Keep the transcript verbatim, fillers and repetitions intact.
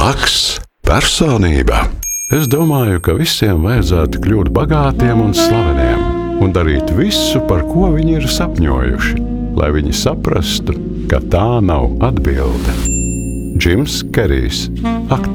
Zaks, personība. Es domāju, ka visiem vajadzētu kļūt bagātiem un slaveniem un darīt visu, par ko viņi ir sapņojuši, lai viņi saprastu, ka tā nav atbilde. Džims Kerijs, aktieris.